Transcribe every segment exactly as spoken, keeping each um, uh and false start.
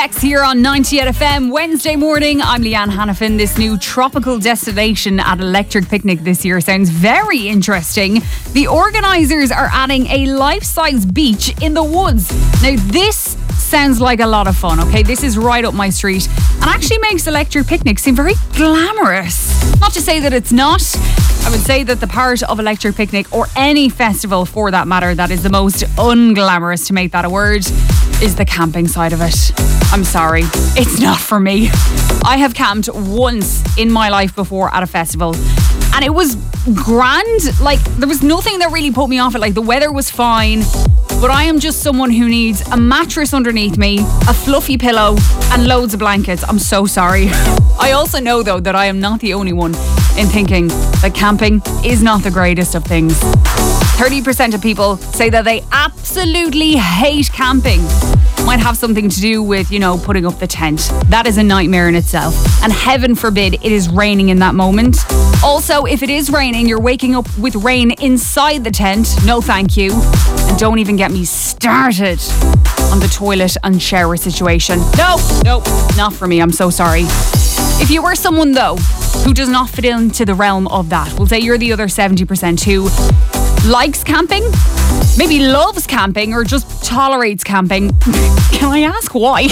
X here on ninety-eight F M. Wednesday morning, I'm Leanne Hannafin. This new tropical destination at Electric Picnic this year sounds very interesting. The organisers are adding a life-size beach in the woods. Now this sounds like a lot of fun, okay? This is right up my street and actually makes Electric Picnic seem very glamorous. Not to say that it's not. I would say that the part of Electric Picnic, or any festival for that matter, that is the most unglamorous, to make that a word, is the camping side of it. I'm sorry, it's not for me. I have camped once in my life before at a festival and it was grand. Like, there was nothing that really put me off it. Like, the weather was fine, but I am just someone who needs a mattress underneath me, a fluffy pillow and loads of blankets. I'm so sorry. I also know though that I am not the only one in thinking that camping is not the greatest of things. thirty percent of people say that they absolutely hate camping. Might have something to do with, you know, putting up the tent. That is a nightmare in itself. And heaven forbid it is raining in that moment. Also, if it is raining, you're waking up with rain inside the tent. No thank you. And don't even get me started on the toilet and shower situation. No, no, not for me. I'm so sorry. If you were someone though who does not fit into the realm of that, we'll say you're the other seventy percent who likes camping, maybe loves camping, or just tolerates camping. Can I ask why?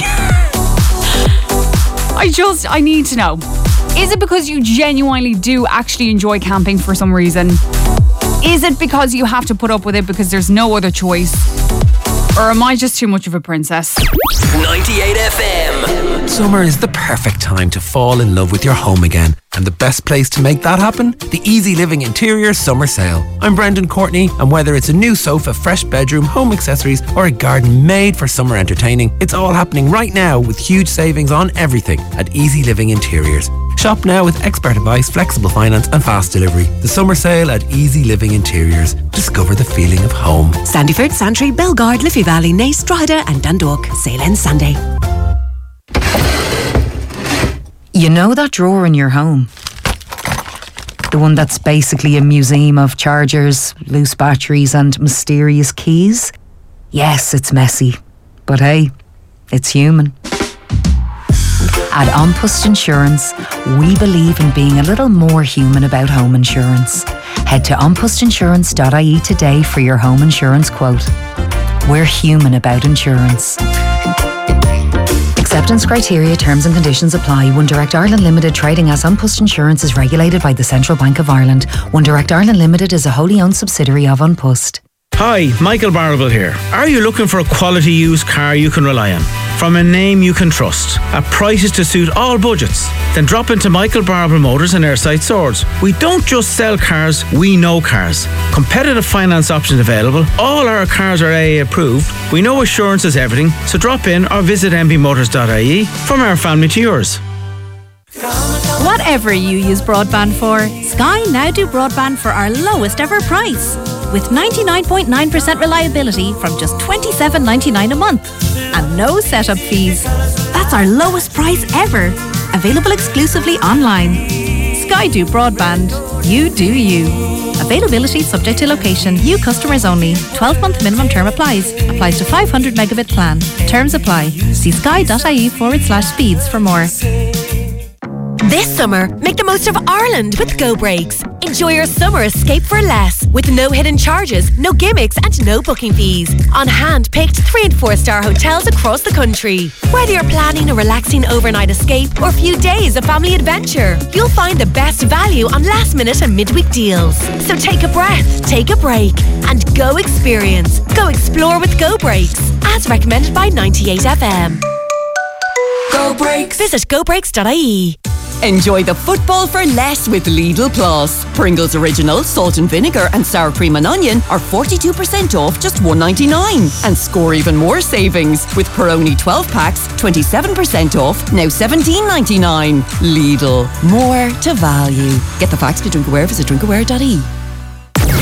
I just, I need to know. Is it because you genuinely do actually enjoy camping for some reason? Is it because you have to put up with it because there's no other choice? Or am I just too much of a princess? ninety-eight F M. Summer is the perfect time to fall in love with your home again. And the best place to make that happen? The Easy Living Interiors Summer Sale. I'm Brendan Courtney, and whether it's a new sofa, fresh bedroom, home accessories, or a garden made for summer entertaining, it's all happening right now with huge savings on everything at Easy Living Interiors. Shop now with expert advice, flexible finance and fast delivery. The summer sale at Easy Living Interiors. Discover the feeling of home. Sandyford, Santry, Belgard, Liffey Valley, Naas, Drogheda and Dundalk. Sale ends Sunday. You know that drawer in your home? The one that's basically a museum of chargers, loose batteries and mysterious keys? Yes, it's messy. But hey, it's human. At An Post Insurance, we believe in being a little more human about home insurance. Head to an post insurance dot I E today for your home insurance quote. We're human about insurance. Acceptance criteria, terms and conditions apply. One Direct Ireland Limited, trading as An Post Insurance, is regulated by the Central Bank of Ireland. One Direct Ireland Limited is a wholly owned subsidiary of An Post. Hi, Michael Barrable here. Are you looking for a quality used car you can rely on? From a name you can trust, at prices to suit all budgets? Then drop into Michael Barrable Motors in Airside Swords. We don't just sell cars, we know cars. Competitive finance options available. All our cars are A A approved. We know assurance is everything, so drop in or visit m b motors dot I E. From our family to yours. Whatever you use broadband for, Sky now do broadband for our lowest ever price. With ninety-nine point nine percent reliability from just twenty-seven ninety-nine a month. And no setup fees. That's our lowest price ever. Available exclusively online. Sky do broadband. You do you. Availability subject to location. New customers only. twelve month minimum term applies. Applies to five hundred megabit plan. Terms apply. See sky.ie forward slash speeds for more. This summer, make the most of Ireland with Go Breaks. Enjoy your summer escape for less, with no hidden charges, no gimmicks and no booking fees. On hand-picked three and four star hotels across the country. Whether you're planning a relaxing overnight escape or a few days of family adventure, you'll find the best value on last minute and midweek deals. So take a breath, take a break and go experience. Go explore with Go Breaks, as recommended by ninety-eight F M. Go Breaks. Visit go breaks dot I E. Enjoy the football for less with Lidl Plus. Pringles Original, salt and vinegar and sour cream and onion are forty-two percent off just one ninety-nine. And score even more savings with Peroni twelve packs, twenty-seven percent off, now seventeen ninety-nine. Lidl, more to value. Get the facts to Drinkaware, visit drinkaware dot I E.